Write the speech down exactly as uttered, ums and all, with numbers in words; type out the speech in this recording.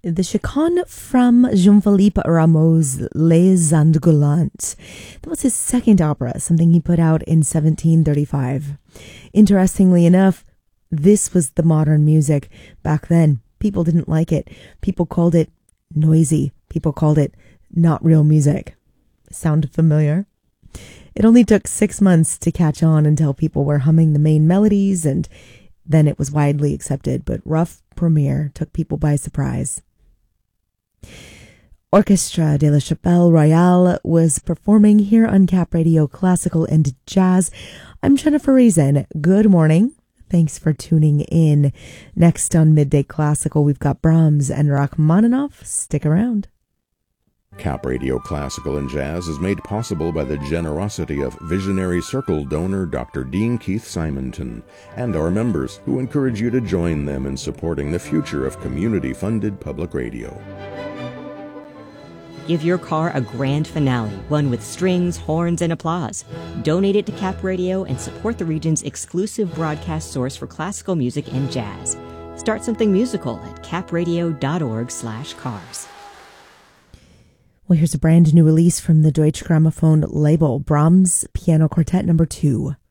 The Chaconne from Jean-Philippe Rameau's Les Angoulants. That was his second opera, something he put out in seventeen thirty-five. Interestingly enough, this was the modern music back then. People didn't like it. People called it noisy. People called it not real music. Sound familiar? It only took six months to catch on until people were humming the main melodies, and then it was widely accepted, but rough premiere took people by surprise. Orchestre de la Chapelle Royale was performing here on Cap Radio Classical and Jazz. I'm Jennifer Reason. Good morning. Thanks for tuning in. Next on Midday Classical, we've got Brahms and Rachmaninoff. Stick around. Cap Radio Classical and Jazz is made possible by the generosity of visionary Circle donor Doctor Dean Keith Simonton and our members, who encourage you to join them in supporting the future of community-funded public radio. Give your car a grand finale, one with strings, horns, and applause. Donate it to Cap Radio and support the region's exclusive broadcast source for classical music and jazz. Start something musical at capradio.org slash cars. Well, here's a brand new release from the Deutsche Grammophon label, Brahms Piano Quartet number two.